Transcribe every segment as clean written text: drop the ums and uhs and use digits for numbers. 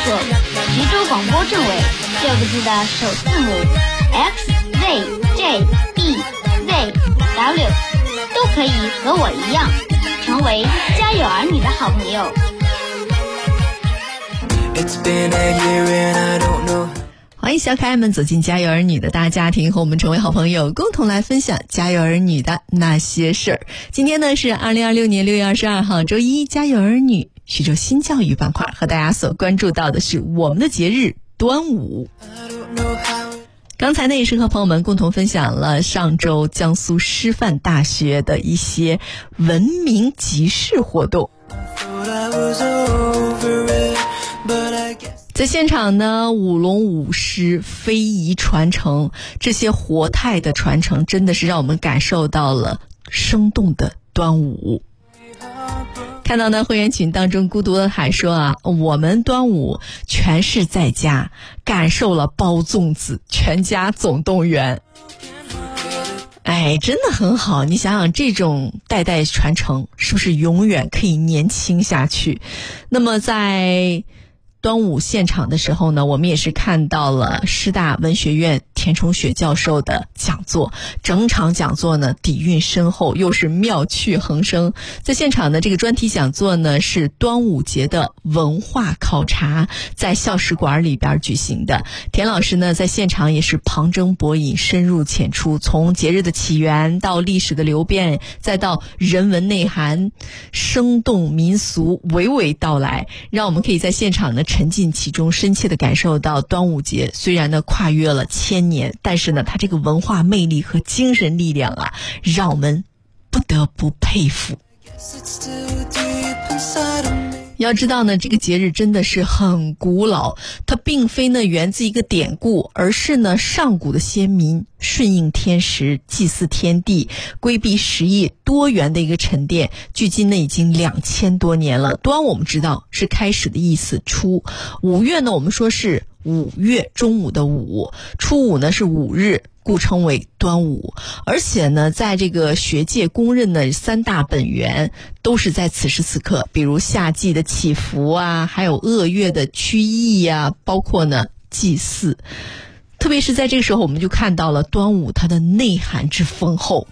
索徐州广播政委6个字的首字母 XZJBZW， 都可以和我一样成为家有儿女的好朋友。 欢迎小可爱们走进家有儿女的大家庭，和我们成为好朋友，共同来分享家有儿女的那些事儿。今天呢是2026年6月22号周一，家有儿女徐州新教育板块和大家所关注到的是我们的节日端午。刚才呢也是和朋友们共同分享了上周江苏师范大学的一些文明集市活动。在现场呢，舞龙舞狮、非遗传承，这些活态的传承真的是让我们感受到了生动的端午。看到呢会员群当中孤独的海说啊，我们端午全是在家，感受了包粽子，全家总动员。哎，真的很好，你想想这种代代传承是不是永远可以年轻下去。那么在端午现场的时候呢，我们也是看到了师大文学院田崇雪教授的讲座，整场讲座呢底蕴深厚，又是妙趣横生。在现场的这个专题讲座呢是端午节的文化考察，在校史馆里边举行的。田老师呢在现场也是旁征博引，深入浅出，从节日的起源到历史的流变，再到人文内涵，生动民俗，娓娓道来，让我们可以在现场呢沉浸其中，深切地感受到端午节虽然呢跨越了1000年，但是呢它这个文化魅力和精神力量啊，让我们不得不佩服。要知道呢，这个节日真的是很古老，它并非呢源自一个典故，而是呢上古的先民顺应天时，祭祀天地，规避时役多元的一个沉淀，距今呢已经2000多年了。端我们知道是开始的意思，初五月呢我们说是五月，中午的午，初五呢是5日，故称为端午。而且呢在这个学界公认的3大本源都是在此时此刻，比如夏季的祈福啊，还有鄂月的趋役啊，包括呢祭祀。特别是在这个时候，我们就看到了端午它的内涵之丰厚。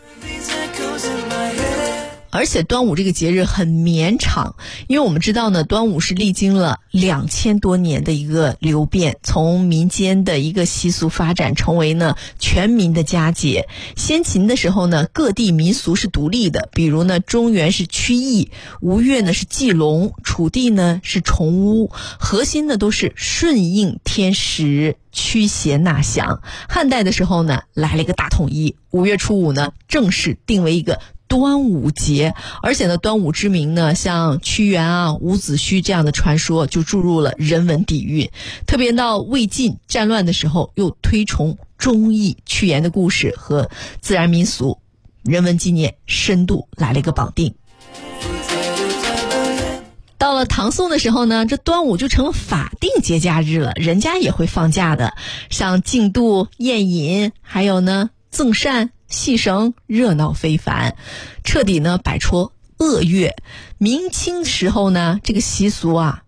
而且端午这个节日很绵长，因为我们知道呢，端午是历经了2000多年的一个流变，从民间的一个习俗发展成为呢全民的佳节。先秦的时候呢，各地民俗是独立的，比如呢中原是趋役，吴越呢是祭龙，楚地呢是重巫，核心呢都是顺应天时，驱邪纳祥。汉代的时候呢来了一个大统一，5月初5呢正式定为一个端午节。而且呢端午之名呢，像屈原啊、伍子胥这样的传说就注入了人文底蕴。特别到魏晋战乱的时候，又推崇忠义，屈原的故事和自然民俗人文纪念深度来了一个绑定。到了唐宋的时候呢，这端午就成了法定节假日了，人家也会放假的，像竞渡、宴饮，还有呢赠扇、戏绳，热闹非凡，彻底呢摆脱鄂月。明清时候呢，这个习俗啊